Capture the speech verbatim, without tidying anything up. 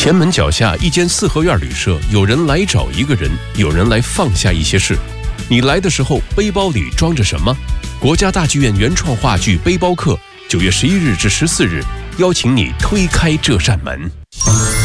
前门脚下一间四合院旅社，有人来找一个人，有人来放下一些事。你来的时候，背包里装着什么？国家大剧院原创话剧《背包客》，九月十一日至十四日，邀请你推开这扇门。